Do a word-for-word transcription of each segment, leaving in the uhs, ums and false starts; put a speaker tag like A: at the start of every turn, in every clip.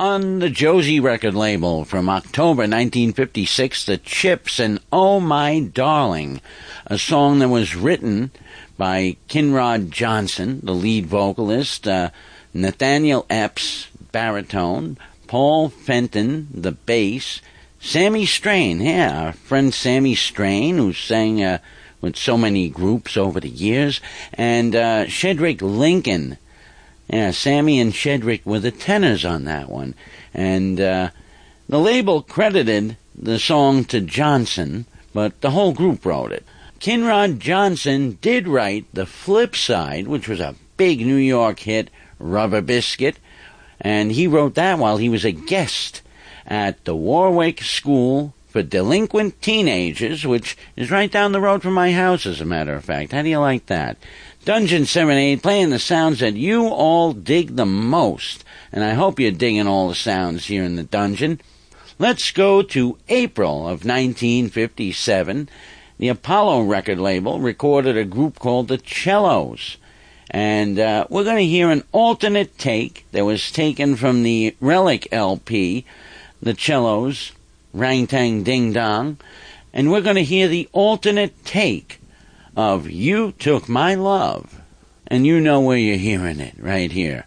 A: On the Josie record label from October nineteen fifty-six, The Chips and Oh My Darling, a song that was written by Kinrod Johnson, the lead vocalist, uh, Nathaniel Epps, baritone, Paul Fenton, the bass, Sammy Strain, yeah, our friend Sammy Strain, who sang uh, with so many groups over the years, and uh, Shedrick Lincoln. Yeah, Sammy and Shedrick were the tenors on that one. And uh, the label credited the song to Johnson, but the whole group wrote it. Kinrod Johnson did write the flip side, which was a big New York hit, Rubber Biscuit, and he wrote that while he was a guest at the Warwick School for Delinquent Teenagers, which is right down the road from my house, as a matter of fact. How do you like that? Dungeon Serenade, playing the sounds that you all dig the most. And I hope you're digging all the sounds here in the dungeon. Let's go to April of nineteen fifty-seven. The Apollo record label recorded a group called the Cellos. And uh, we're going to hear an alternate take that was taken from the Relic L P, the Cellos, Rang Tang Ding Dong. And we're going to hear the alternate take of You Took My Love. And you know where you're hearing it, right here.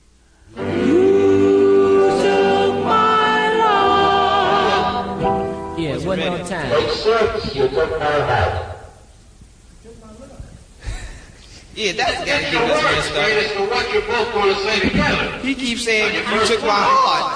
B: You took my love. Yeah, one more time.
C: Wait, sir, you took my love.
D: Yeah, that's got to get us messed up.
C: What you're both going to say together.
D: He keeps saying, you took my heart.